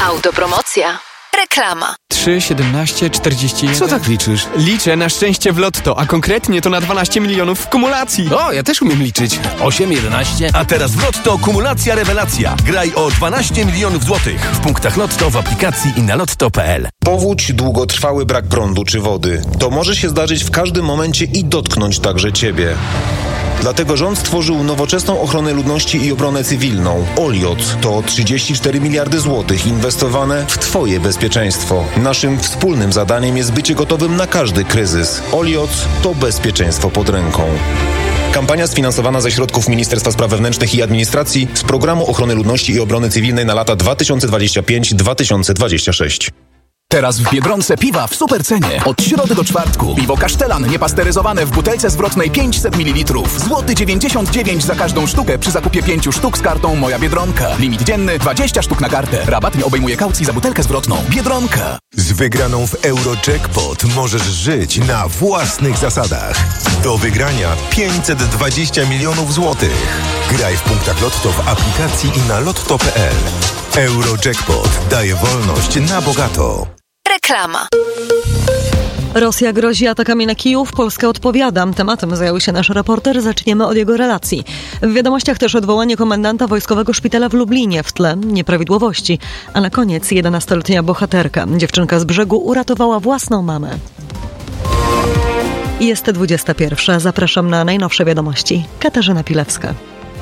Autopromocja. Reklama. 3, 17, 41... Co tak liczysz? Liczę na szczęście w lotto, a konkretnie to na 12 milionów w kumulacji. O, ja też umiem liczyć. 8, 11... A teraz w Lotto kumulacja rewelacja. Graj o 12 milionów złotych w punktach Lotto, w aplikacji i na lotto.pl. Powódź, długotrwały brak prądu czy wody. To może się zdarzyć w każdym momencie i dotknąć także Ciebie. Dlatego rząd stworzył nowoczesną ochronę ludności i obronę cywilną. OLIOC to 34 miliardy złotych inwestowane w Twoje bezpieczeństwo. Naszym wspólnym zadaniem jest bycie gotowym na każdy kryzys. OLIOC to bezpieczeństwo pod ręką. Kampania sfinansowana ze środków Ministerstwa Spraw Wewnętrznych i Administracji z Programu Ochrony Ludności i Obrony Cywilnej na lata 2025-2026. Teraz w Biedronce piwa w super cenie. Od środy do czwartku. Piwo Kasztelan niepasteryzowane w butelce zwrotnej 500 ml. Złoty 99 za każdą sztukę przy zakupie 5 sztuk z kartą Moja Biedronka. Limit dzienny 20 sztuk na kartę. Rabat nie obejmuje kaucji za butelkę zwrotną. Biedronka. Z wygraną w Eurojackpot możesz żyć na własnych zasadach. Do wygrania 520 milionów złotych. Graj w punktach Lotto w aplikacji i na lotto.pl. Eurojackpot daje wolność na bogato. Reklama. Rosja grozi atakami na Kijów, Polska odpowiada. Tematem zajął się nasz reporter, zaczniemy od jego relacji. W wiadomościach też odwołanie komendanta wojskowego szpitala w Lublinie, w tle nieprawidłowości. A na koniec 11-letnia bohaterka. Dziewczynka z brzegu uratowała własną mamę. Jest 21. Zapraszam na najnowsze wiadomości. Katarzyna Pilewska.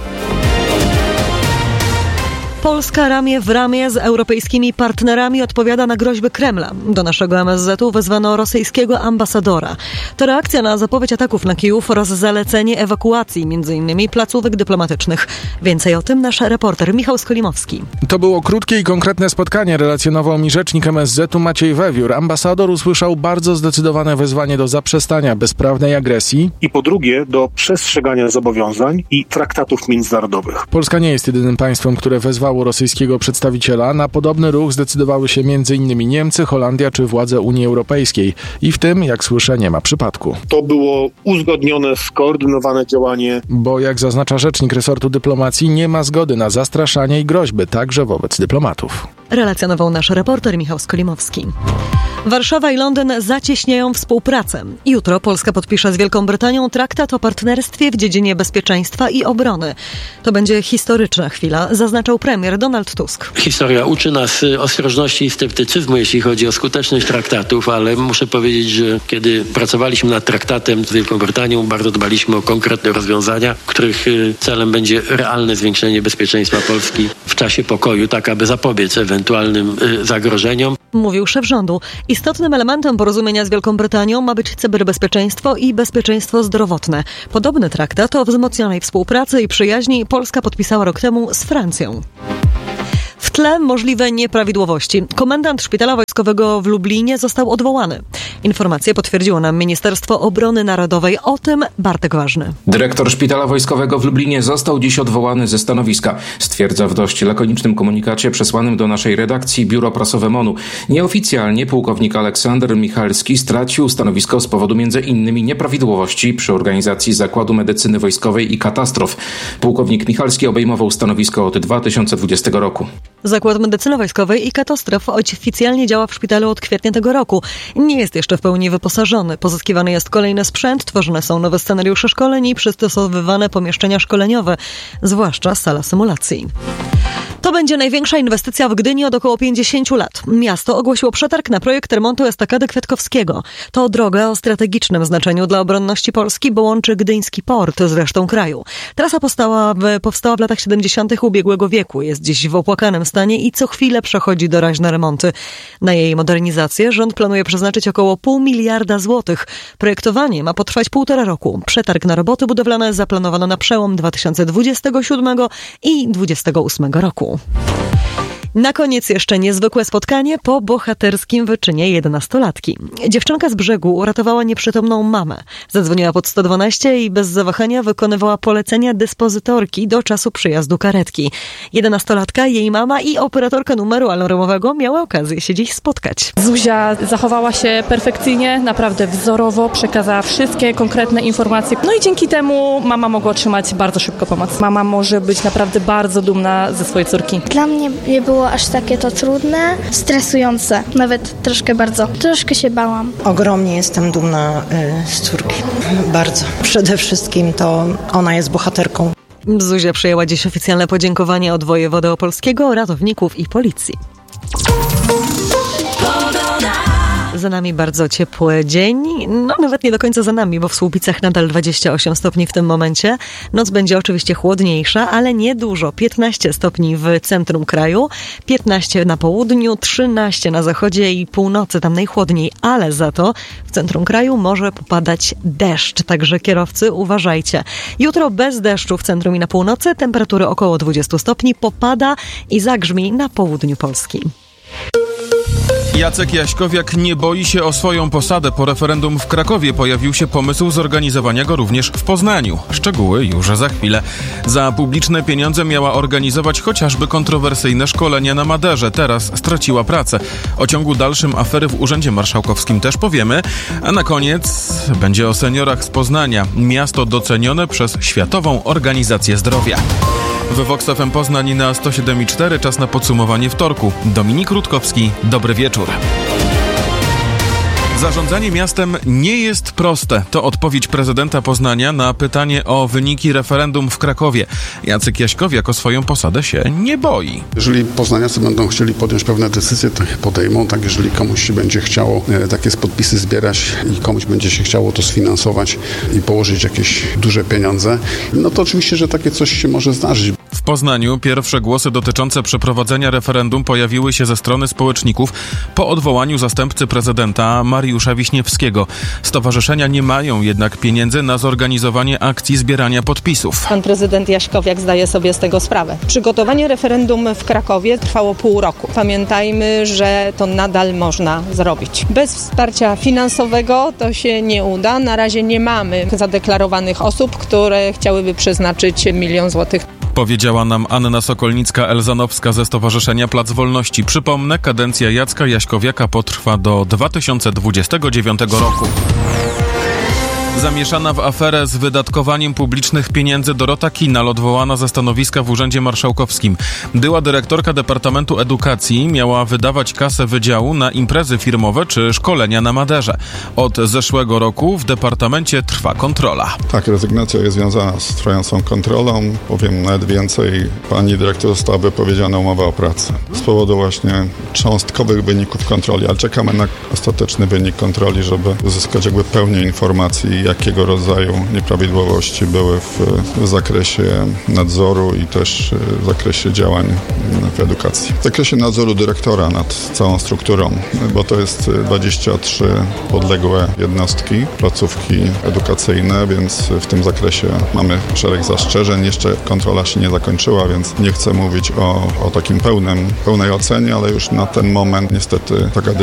Polska ramię w ramię z europejskimi partnerami odpowiada na groźby Kremla. Do naszego MSZ-u wezwano rosyjskiego ambasadora. To reakcja na zapowiedź ataków na Kijów oraz zalecenie ewakuacji, m.in. placówek dyplomatycznych. Więcej o tym nasz reporter Michał Skolimowski. To było krótkie i konkretne spotkanie, relacjonował mi rzecznik MSZ-u Maciej Wewiór. Ambasador usłyszał bardzo zdecydowane wezwanie do zaprzestania bezprawnej agresji i po drugie do przestrzegania zobowiązań i traktatów międzynarodowych. Polska nie jest jedynym państwem, które wezwało rosyjskiego przedstawiciela. Na podobny ruch zdecydowały się m.in. Niemcy, Holandia czy władze Unii Europejskiej. I w tym, jak słyszę, nie ma przypadku. To było uzgodnione, skoordynowane działanie. Bo jak zaznacza rzecznik resortu dyplomacji, nie ma zgody na zastraszanie i groźby, także wobec dyplomatów. Relacjonował nasz reporter Michał Skolimowski. Warszawa i Londyn zacieśniają współpracę. Jutro Polska podpisze z Wielką Brytanią traktat o partnerstwie w dziedzinie bezpieczeństwa i obrony. To będzie historyczna chwila, zaznaczał premier Donald Tusk. Historia uczy nas ostrożności i sceptycyzmu, jeśli chodzi o skuteczność traktatów, ale muszę powiedzieć, że kiedy pracowaliśmy nad traktatem z Wielką Brytanią, bardzo dbaliśmy o konkretne rozwiązania, których celem będzie realne zwiększenie bezpieczeństwa Polski w czasie pokoju, tak aby zapobiec ewentualnym zagrożeniom. Mówił szef rządu. Istotnym elementem porozumienia z Wielką Brytanią ma być cyberbezpieczeństwo i bezpieczeństwo zdrowotne. Podobny traktat o wzmocnionej współpracy i przyjaźni Polska podpisała rok temu z Francją. W tle możliwe nieprawidłowości. Komendant Szpitala Wojskowego w Lublinie został odwołany. Informację potwierdziło nam Ministerstwo Obrony Narodowej. O tym Bartek Ważny. Dyrektor Szpitala Wojskowego w Lublinie został dziś odwołany ze stanowiska. Stwierdza w dość lakonicznym komunikacie przesłanym do naszej redakcji Biuro Prasowe MON-u. Nieoficjalnie pułkownik Aleksander Michalski stracił stanowisko z powodu m.in. nieprawidłowości przy organizacji Zakładu Medycyny Wojskowej i katastrof. Pułkownik Michalski obejmował stanowisko od 2020 roku. Zakład Medycyny Wojskowej i katastrof oficjalnie działa w szpitalu od kwietnia tego roku. Nie jest jeszcze w pełni wyposażony. Pozyskiwany jest kolejny sprzęt, tworzone są nowe scenariusze szkoleń i przystosowywane pomieszczenia szkoleniowe, zwłaszcza sala symulacji. To będzie największa inwestycja w Gdyni od około 50 lat. Miasto ogłosiło przetarg na projekt remontu estakady Kwiatkowskiego. To droga o strategicznym znaczeniu dla obronności Polski, bo łączy gdyński port z resztą kraju. Trasa powstała w latach 70. ubiegłego wieku. Jest dziś w opłakanym stanie i co chwilę przechodzi doraźne remonty. Na jej modernizację rząd planuje przeznaczyć około 0,5 miliarda złotych. Projektowanie ma potrwać 1,5 roku. Przetarg na roboty budowlane zaplanowano na przełom 2027 i 2028 roku. Na koniec jeszcze niezwykłe spotkanie po bohaterskim wyczynie 11-latki. Dziewczynka z brzegu uratowała nieprzytomną mamę. Zadzwoniła pod 112 i bez zawahania wykonywała polecenia dyspozytorki do czasu przyjazdu karetki. 11-latka, jej mama i operatorka numeru alarmowego miały okazję się dziś spotkać. Zuzia zachowała się perfekcyjnie, naprawdę wzorowo, przekazała wszystkie konkretne informacje. No i dzięki temu mama mogła otrzymać bardzo szybko pomoc. Mama może być naprawdę bardzo dumna ze swojej córki. Dla mnie było było aż takie to trudne, stresujące, nawet troszkę bardzo. Troszkę się bałam. Ogromnie jestem dumna z córki. Bardzo. Przede wszystkim to ona jest bohaterką. Zuzia przyjęła dziś oficjalne podziękowanie od wojewody opolskiego, ratowników i policji. Za nami bardzo ciepły dzień, nawet nie do końca za nami, bo w Słubicach nadal 28 stopni w tym momencie. Noc będzie oczywiście chłodniejsza, ale nie dużo. 15 stopni w centrum kraju, 15 na południu, 13 na zachodzie i północy, tam najchłodniej, ale za to w centrum kraju może popadać deszcz, także kierowcy uważajcie. Jutro bez deszczu w centrum i na północy, temperatury około 20 stopni, popada i zagrzmi na południu Polski. Jacek Jaśkowiak nie boi się o swoją posadę. Po referendum w Krakowie pojawił się pomysł zorganizowania go również w Poznaniu. Szczegóły już za chwilę. Za publiczne pieniądze miała organizować chociażby kontrowersyjne szkolenia na Maderze. Teraz straciła pracę. O ciągu dalszym afery w Urzędzie Marszałkowskim też powiemy. A na koniec będzie o seniorach z Poznania. Miasto docenione przez Światową Organizację Zdrowia. W Vox FM Poznań na 107,4 czas na podsumowanie wtorku. Dominik Rutkowski, dobry wieczór. Zarządzanie miastem nie jest proste. To odpowiedź prezydenta Poznania na pytanie o wyniki referendum w Krakowie. Jacek Jaśkowiak o swoją posadę się nie boi. Jeżeli poznaniacy będą chcieli podjąć pewne decyzje, to je podejmą. Tak, jeżeli komuś się będzie chciało takie podpisy zbierać i komuś będzie się chciało to sfinansować i położyć jakieś duże pieniądze, no to oczywiście, że takie coś się może zdarzyć. W Poznaniu pierwsze głosy dotyczące przeprowadzenia referendum pojawiły się ze strony społeczników po odwołaniu zastępcy prezydenta Mariusza Wiśniewskiego. Stowarzyszenia nie mają jednak pieniędzy na zorganizowanie akcji zbierania podpisów. Pan prezydent Jaśkowiak zdaje sobie z tego sprawę. Przygotowanie referendum w Krakowie trwało pół roku. Pamiętajmy, że to nadal można zrobić. Bez wsparcia finansowego to się nie uda. Na razie nie mamy zadeklarowanych osób, które chciałyby przeznaczyć 1 000 000 złotych. Powiedziała nam Anna Sokolnicka-Elzanowska ze Stowarzyszenia Plac Wolności. Przypomnę, kadencja Jacka Jaśkowiaka potrwa do 2029 roku. Zamieszana w aferę z wydatkowaniem publicznych pieniędzy Dorota Kinal odwołana ze stanowiska w Urzędzie Marszałkowskim. Była dyrektorka Departamentu Edukacji, miała wydawać kasę wydziału na imprezy firmowe czy szkolenia na Maderze. Od zeszłego roku w departamencie trwa kontrola. Tak, rezygnacja jest związana z trwającą kontrolą. Powiem nawet więcej, pani dyrektor została wypowiedziana umowa o pracę. Z powodu właśnie cząstkowych wyników kontroli, ale czekamy na ostateczny wynik kontroli, żeby uzyskać pełnię informacji, jakiego rodzaju nieprawidłowości były w zakresie nadzoru i też w zakresie działań w edukacji. W zakresie nadzoru dyrektora nad całą strukturą, bo to jest 23 podległe jednostki, placówki edukacyjne, więc w tym zakresie mamy szereg zastrzeżeń. Jeszcze kontrola się nie zakończyła, więc nie chcę mówić o takim pełnej ocenie, ale już na ten moment niestety taka